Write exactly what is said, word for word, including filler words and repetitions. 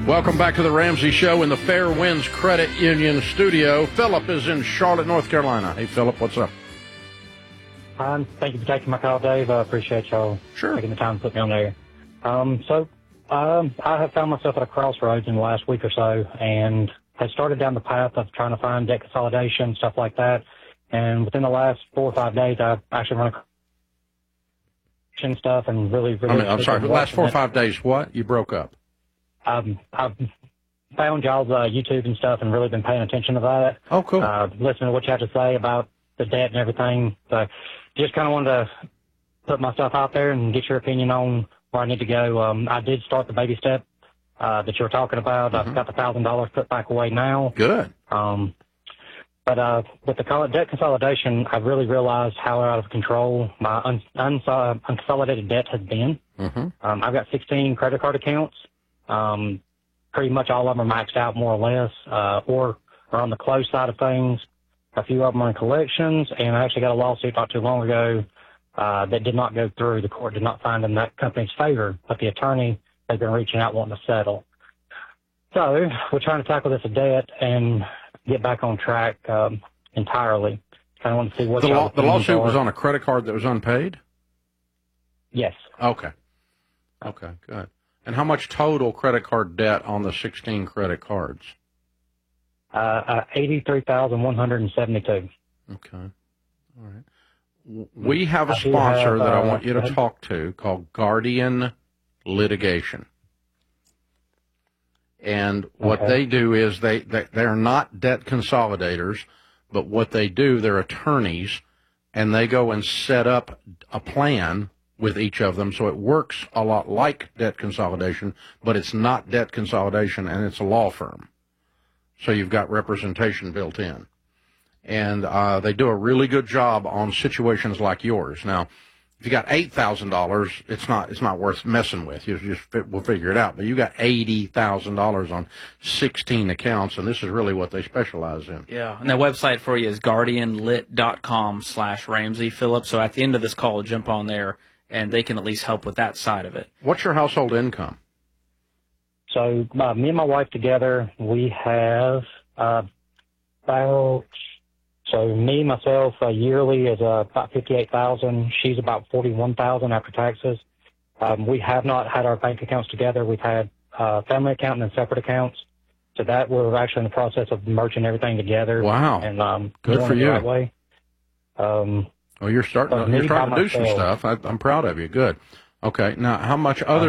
Welcome back to the Ramsey Show in the Fair Winds Credit Union studio. Philip is in Charlotte, North Carolina. Hey, Philip, what's up? Um, thank you for taking my call, Dave. I appreciate y'all sure. taking the time to put me on there. Um, so um, I have found myself at a crossroads in the last week or so and have started down the path of trying to find debt consolidation, stuff like that. And within the last four or five days, I've actually run across stuff and really, really. I mean, I'm sorry, the last four or five days, what? You broke up. Um, I've found y'all's uh, YouTube and stuff and really been paying attention to that. Oh, cool. Uh, listening to what you have to say about the debt and everything. So just kind of wanted to put my stuff out there and get your opinion on where I need to go. Um, I did start the baby step uh, that you were talking about. Mm-hmm. I've got the one thousand dollars put back away now. Good. Um, but uh, with the debt consolidation, I've really realized how out of control my un- uns- uh, unconsolidated debt has been. Mm-hmm. Um, I've got sixteen credit card accounts. Um, pretty much all of them are maxed out more or less, uh, or are on the close side of things. A few of them are in collections, and I actually got a lawsuit not too long ago uh, that did not go through. The court did not find in that company's favor, but the attorney has been reaching out wanting to settle. So we're trying to tackle this debt and get back on track um, entirely. Kind of want to see what the, law, the lawsuit are. was on a credit card that was unpaid? Yes. Okay. Okay, good. And how much total credit card debt on the sixteen credit cards? Uh, uh, eighty-three thousand one hundred seventy-two. Okay. All right. We have a sponsor have, uh, that I want you to talk to called Guardian Litigation. And what okay. they do is they, they, they're not debt consolidators, but what they do, they're attorneys, and they go and set up a plan with each of them, so it works a lot like debt consolidation, but it's not debt consolidation, and it's a law firm. So you've got representation built in. And uh, they do a really good job on situations like yours. Now, if you got eight thousand dollars, it's not it's not worth messing with. You just we'll figure it out. But you got eighty thousand dollars on sixteen accounts, and this is really what they specialize in. Yeah, and the website for you is guardian lit dot com slash Ramsey Phillips. So at the end of this call, jump on there, and they can at least help with that side of it. What's your household income? So uh, me and my wife together, we have uh, about, so me, myself, uh, yearly is uh, about fifty-eight thousand dollars. She's about forty-one thousand dollars after taxes. Um, we have not had our bank accounts together. We've had uh, family account and then separate accounts. So that we're actually in the process of merging everything together. Wow. And um, good for you. The right way. Um, well, you're starting. You're trying to do some stuff. I, I'm proud of you. Good. Okay. Now, how much other